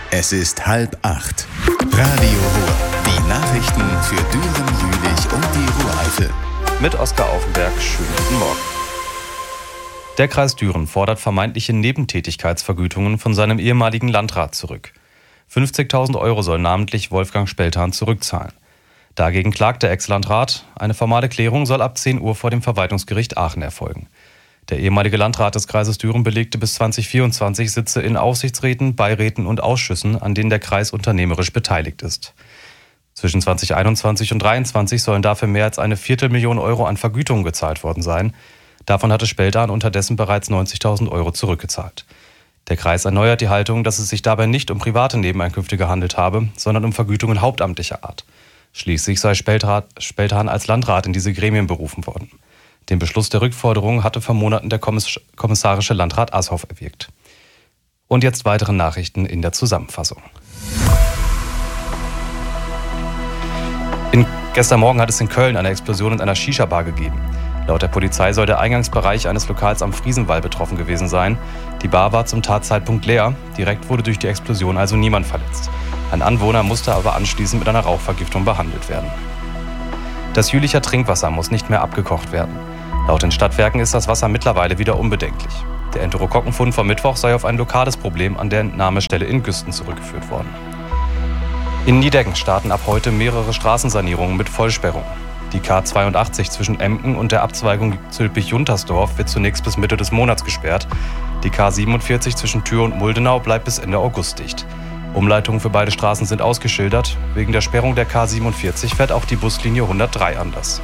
Es ist 7:30. Radio Ruhr. Die Nachrichten für Düren, Jülich und die Ruhr-Eifel. Mit Oskar Aufenberg, schönen guten Morgen. Der Kreis Düren fordert vermeintliche Nebentätigkeitsvergütungen von seinem ehemaligen Landrat zurück. 50.000 € soll namentlich Wolfgang Speltan zurückzahlen. Dagegen klagt der Ex-Landrat. Eine formale Klärung soll ab 10 Uhr vor dem Verwaltungsgericht Aachen erfolgen. Der ehemalige Landrat des Kreises Düren belegte bis 2024 Sitze in Aufsichtsräten, Beiräten und Ausschüssen, an denen der Kreis unternehmerisch beteiligt ist. Zwischen 2021 und 2023 sollen dafür mehr als 250.000 € an Vergütungen gezahlt worden sein. Davon hatte Speltan unterdessen bereits 90.000 € zurückgezahlt. Der Kreis erneuert die Haltung, dass es sich dabei nicht um private Nebeneinkünfte gehandelt habe, sondern um Vergütungen hauptamtlicher Art. Schließlich sei Speltan als Landrat in diese Gremien berufen worden. Den Beschluss der Rückforderung hatte vor Monaten der kommissarische Landrat Ashoff erwirkt. Und jetzt weitere Nachrichten in der Zusammenfassung. Gestern Morgen hat es in Köln eine Explosion in einer Shisha-Bar gegeben. Laut der Polizei soll der Eingangsbereich eines Lokals am Friesenwall betroffen gewesen sein. Die Bar war zum Tatzeitpunkt leer. Direkt wurde durch die Explosion also niemand verletzt. Ein Anwohner musste aber anschließend mit einer Rauchvergiftung behandelt werden. Das Jülicher Trinkwasser muss nicht mehr abgekocht werden. Laut den Stadtwerken ist das Wasser mittlerweile wieder unbedenklich. Der Enterokokkenfund vom Mittwoch sei auf ein lokales Problem an der Entnahmestelle in Güsten zurückgeführt worden. In Nideggen starten ab heute mehrere Straßensanierungen mit Vollsperrung. Die K82 zwischen Emden und der Abzweigung Zülpich-Juntersdorf wird zunächst bis Mitte des Monats gesperrt. Die K47 zwischen Thür und Muldenau bleibt bis Ende August dicht. Umleitungen für beide Straßen sind ausgeschildert. Wegen der Sperrung der K47 fährt auch die Buslinie 103 anders.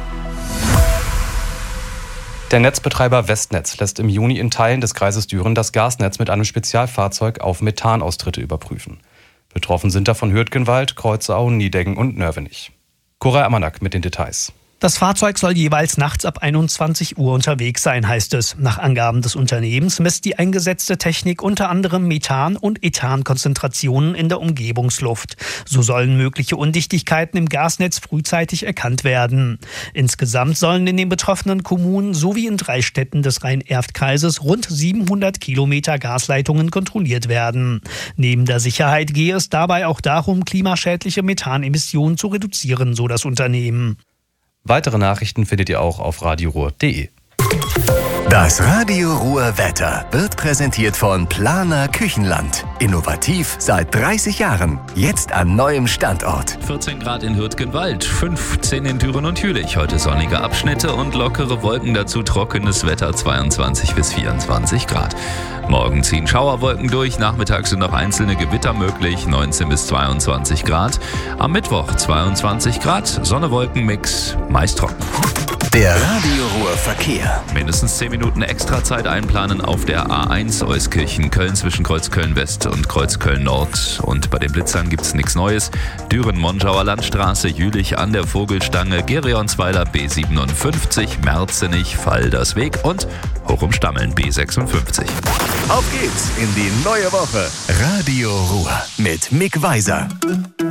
Der Netzbetreiber Westnetz lässt im Juni in Teilen des Kreises Düren das Gasnetz mit einem Spezialfahrzeug auf Methanaustritte überprüfen. Betroffen sind davon Hürtgenwald, Kreuzau, Nideggen und Nörvenich. Cora Ermanak mit den Details. Das Fahrzeug soll jeweils nachts ab 21 Uhr unterwegs sein, heißt es. Nach Angaben des Unternehmens misst die eingesetzte Technik unter anderem Methan- und Ethankonzentrationen in der Umgebungsluft. So sollen mögliche Undichtigkeiten im Gasnetz frühzeitig erkannt werden. Insgesamt sollen in den betroffenen Kommunen sowie in 3 Städten des Rhein-Erft-Kreises rund 700 Kilometer Gasleitungen kontrolliert werden. Neben der Sicherheit gehe es dabei auch darum, klimaschädliche Methanemissionen zu reduzieren, so das Unternehmen. Weitere Nachrichten findet ihr auch auf radioruhr.de. Das Radio Ruhr Wetter wird präsentiert von Planer Küchenland. Innovativ seit 30 Jahren. Jetzt an neuem Standort. 14 Grad in Hürtgenwald, 15 in Düren und Jülich. Heute sonnige Abschnitte und lockere Wolken, dazu trockenes Wetter, 22 bis 24 Grad. Morgen ziehen Schauerwolken durch, nachmittags sind noch einzelne Gewitter möglich, 19 bis 22 Grad. Am Mittwoch 22 Grad, Sonne-Wolken-Mix, meist trocken. Der Radio Ruhr Verkehr. Mindestens 10 Minuten Extrazeit einplanen auf der A1 Euskirchen-Köln zwischen Kreuzköln-West und Kreuzköln-Nord. Und bei den Blitzern gibt's nichts Neues. Düren-Monschauer Landstraße, Jülich an der Vogelstange, Gerionsweiler B57, Merzenich, Faldersweg und Hochum Stammeln B56. Auf geht's in die neue Woche. Radio Ruhr mit Mick Weiser.